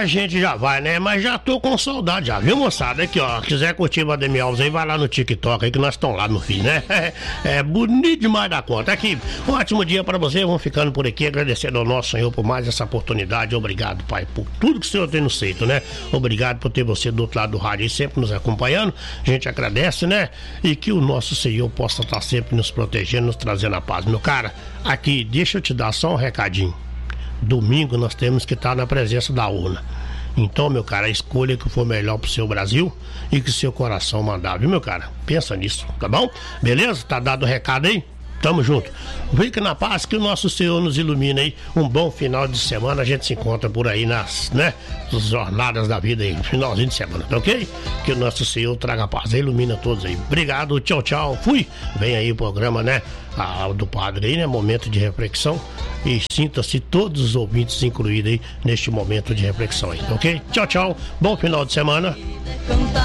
a gente já vai, né? Mas já tô com saudade já, viu, moçada? Aqui, ó, quiser curtir o Ademir Alves aí, vai lá no TikTok aí que nós estamos lá no fim, né? É bonito demais da conta. Aqui, um ótimo dia pra você, vamos ficando por aqui, agradecendo ao nosso Senhor por mais essa oportunidade. Obrigado, Pai, por tudo que o Senhor tem nos feito, né? Obrigado por ter você do outro lado do rádio aí, sempre nos acompanhando. A gente agradece, né? E que o nosso Senhor possa estar sempre nos protegendo, nos trazendo a paz. Meu cara, aqui, deixa eu te dar só um recadinho. Domingo nós temos que estar na presença da urna. Então, meu cara, a escolha que for melhor pro seu Brasil e que seu coração mandar, viu, meu cara? Pensa nisso, tá bom? Beleza? Tá dado o recado aí? Tamo junto. Fique na paz, que o nosso Senhor nos ilumine aí. Um bom final de semana. A gente se encontra por aí nas, né, jornadas da vida aí, finalzinho de semana, tá ok? Que o nosso Senhor traga paz, ilumina todos aí. Obrigado, tchau, tchau. Fui. Vem aí o programa, né, do padre aí, né, momento de reflexão. E sinta-se todos os ouvintes incluídos aí neste momento de reflexão aí, ok? Tchau, tchau. Bom final de semana.